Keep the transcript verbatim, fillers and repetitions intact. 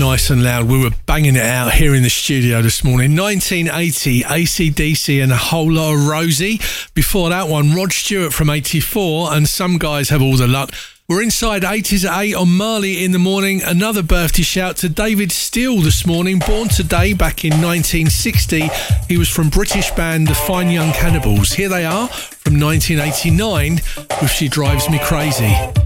nice and loud. We were banging it out here in the studio this morning. nineteen eighty, A C D C and A Whole Lot of Rosie. Before that one, Rod Stewart from eighty-four, and Some Guys Have All the Luck. We're inside eighties at eight on Marley in the Morning. Another birthday shout to David Steele this morning, born today back in nineteen sixty. He was from British band The Fine Young Cannibals. Here they are from nineteen eighty-nine with She Drives Me Crazy.